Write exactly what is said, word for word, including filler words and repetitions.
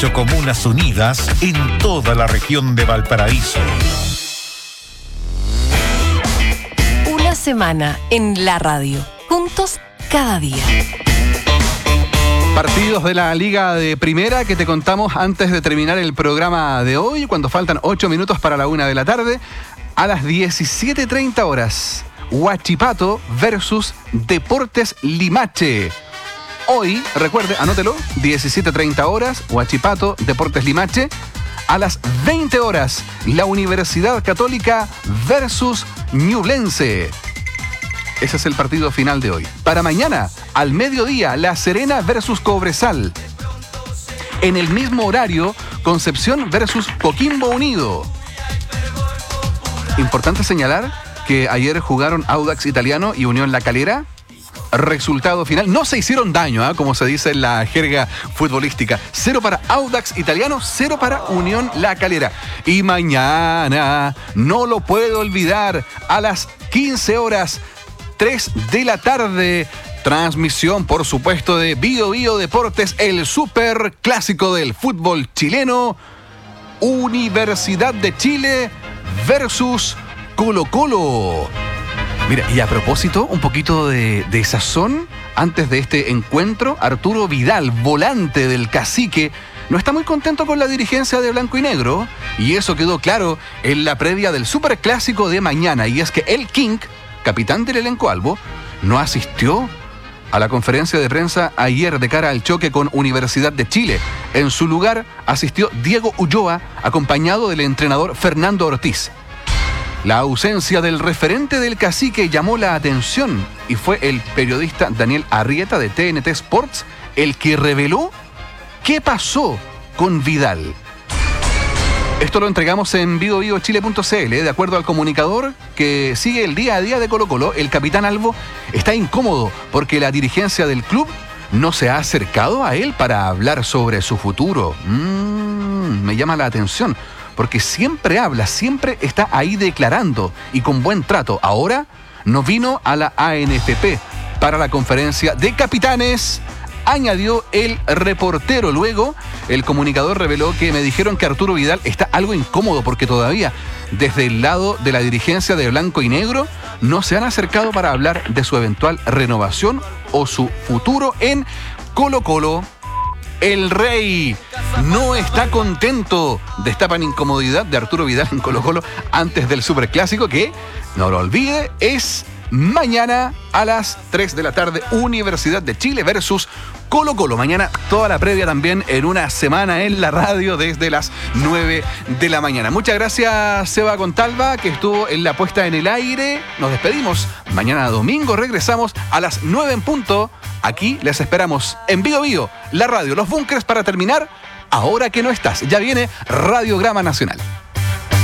Comunas unidas en toda la región de Valparaíso. Una semana en la radio, juntos cada día. Partidos de la Liga de Primera que te contamos antes de terminar el programa de hoy, cuando faltan ocho minutos para la una de la tarde, a las diecisiete treinta horas. Huachipato versus Deportes Limache. Hoy, recuerde, anótelo, diecisiete treinta horas, Huachipato, Deportes Limache. A las veinte horas, la Universidad Católica versus Ñublense. Ese es el partido final de hoy. Para mañana, al mediodía, La Serena versus Cobresal. En el mismo horario, Concepción versus Coquimbo Unido. Importante señalar que ayer jugaron Audax Italiano y Unión La Calera. Resultado final, no se hicieron daño, ¿eh? Como se dice en la jerga futbolística. Cero para Audax Italiano, cero para Unión La Calera. Y mañana, no lo puedo olvidar, a las quince horas, tres de la tarde, transmisión, por supuesto, de Bio Bio Deportes, el super clásico del fútbol chileno, Universidad de Chile versus Colo Colo. Mira, y a propósito, un poquito de, de sazón, antes de este encuentro, Arturo Vidal, volante del Cacique, no está muy contento con la dirigencia de Blanco y Negro, y eso quedó claro en la previa del superclásico de mañana, y es que el King, capitán del elenco albo, no asistió a la conferencia de prensa ayer de cara al choque con Universidad de Chile. En su lugar asistió Diego Ulloa, acompañado del entrenador Fernando Ortiz. La ausencia del referente del Cacique llamó la atención y fue el periodista Daniel Arrieta de T N T Sports el que reveló qué pasó con Vidal. Esto lo entregamos en vivo vivo chile punto c l. De acuerdo al comunicador que sigue el día a día de Colo Colo, el capitán albo está incómodo porque la dirigencia del club no se ha acercado a él para hablar sobre su futuro. Mm, me llama la atención. Porque siempre habla, siempre está ahí declarando y con buen trato. Ahora no vino a la A N F P para la conferencia de capitanes, añadió el reportero. Luego, el comunicador reveló que me dijeron que Arturo Vidal está algo incómodo porque todavía, desde el lado de la dirigencia de Blanco y Negro, no se han acercado para hablar de su eventual renovación o su futuro en Colo Colo. El Rey no está contento. Destapan incomodidad de Arturo Vidal en Colo Colo antes del superclásico que, no lo olvide, es mañana a las tres de la tarde, Universidad de Chile versus Colo Colo. Mañana toda la previa también en una semana en la radio desde las nueve de la mañana. Muchas gracias, Seba Contalva, que estuvo en la puesta en el aire. Nos despedimos. Mañana domingo regresamos a las nueve en punto. Aquí les esperamos en Bio Bio, la radio, los búnkers para terminar. Ahora que no estás, ya viene Radiograma Nacional.